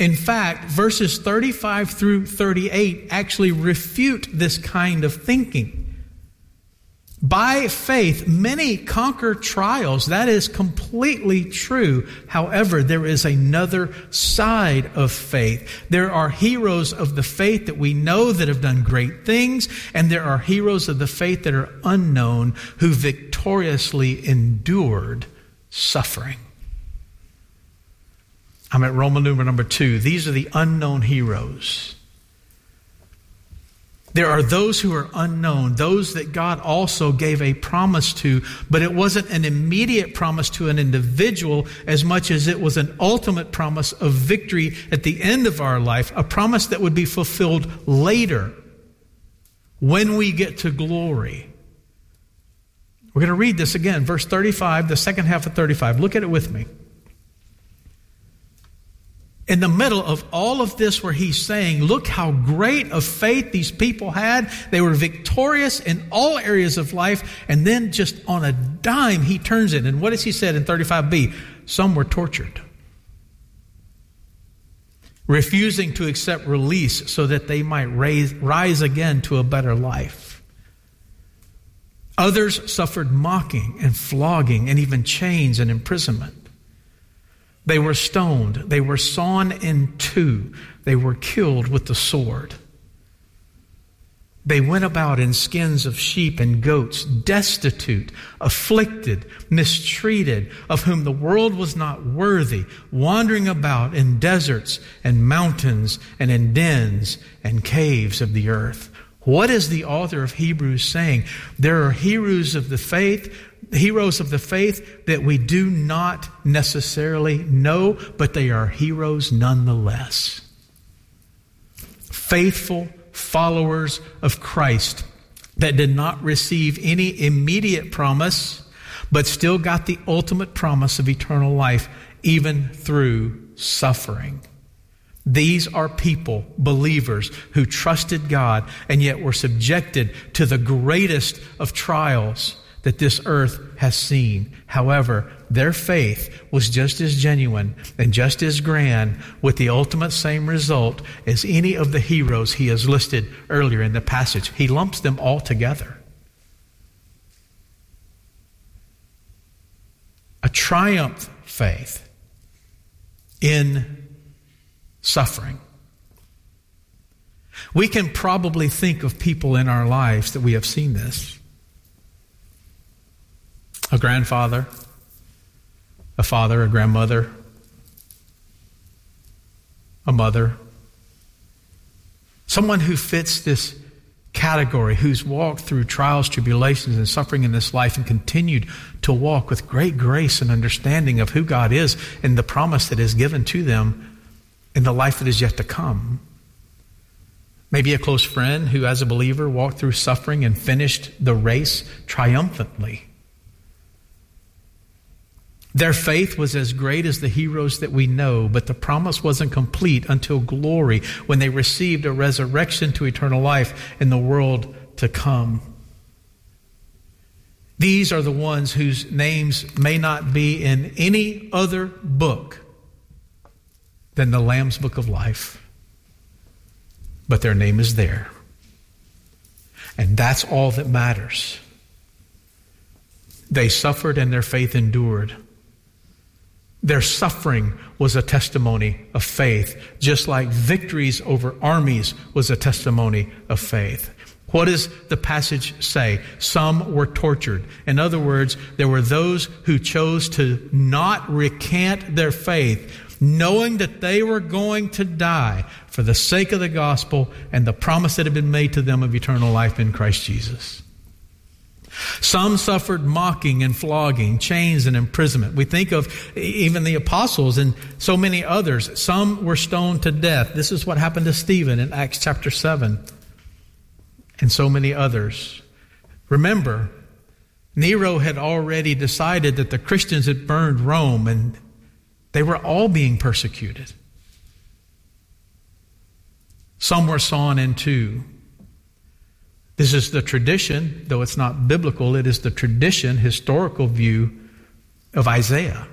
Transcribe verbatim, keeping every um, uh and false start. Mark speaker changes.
Speaker 1: In fact, verses thirty-five through thirty-eight actually refute this kind of thinking. By faith, many conquer trials. That is completely true. However, there is another side of faith. There are heroes of the faith that we know that have done great things, and there are heroes of the faith that are unknown who victoriously endured suffering. I'm at Roman numeral number two. These are the unknown heroes. There are those who are unknown, those that God also gave a promise to, but it wasn't an immediate promise to an individual as much as it was an ultimate promise of victory at the end of our life, a promise that would be fulfilled later when we get to glory. We're going to read this again, verse thirty-five, the second half of thirty-five. Look at it with me. In the middle of all of this where he's saying, look how great of faith these people had. They were victorious in all areas of life. And then just on a dime, he turns it. And what does he say in thirty-five b? Some were tortured, refusing to accept release so that they might raise, rise again to a better life. Others suffered mocking and flogging and even chains and imprisonment. They were stoned. They were sawn in two. They were killed with the sword. They went about in skins of sheep and goats, destitute, afflicted, mistreated, of whom the world was not worthy, wandering about in deserts and mountains and in dens and caves of the earth. What is the author of Hebrews saying? There are heroes of the faith, heroes of the faith that we do not necessarily know, but they are heroes nonetheless. Faithful followers of Christ that did not receive any immediate promise, but still got the ultimate promise of eternal life, even through suffering. These are people, believers, who trusted God and yet were subjected to the greatest of trials that this earth has seen. However, their faith was just as genuine and just as grand, with the ultimate same result as any of the heroes he has listed earlier in the passage. He lumps them all together. A triumph faith in suffering. We can probably think of people in our lives that we have seen this. A grandfather, a father, a grandmother, a mother. Someone who fits this category, who's walked through trials, tribulations, and suffering in this life and continued to walk with great grace and understanding of who God is and the promise that is given to them in the life that is yet to come. Maybe a close friend who, as a believer, walked through suffering and finished the race triumphantly. Their faith was as great as the heroes that we know, but the promise wasn't complete until glory, when they received a resurrection to eternal life in the world to come. These are the ones whose names may not be in any other book than the Lamb's Book of Life, but their name is there. And that's all that matters. They suffered and their faith endured. Their suffering was a testimony of faith, just like victories over armies was a testimony of faith. What does the passage say? Some were tortured. In other words, there were those who chose to not recant their faith, knowing that they were going to die for the sake of the gospel and the promise that had been made to them of eternal life in Christ Jesus. Some suffered mocking and flogging, chains and imprisonment. We think of even the apostles and so many others. Some were stoned to death. This is what happened to Stephen in Acts chapter seven. And so many others. Remember, Nero had already decided that the Christians had burned Rome, and they were all being persecuted. Some were sawn in two. This is the tradition, though it's not biblical, it is the tradition, historical view of Isaiah.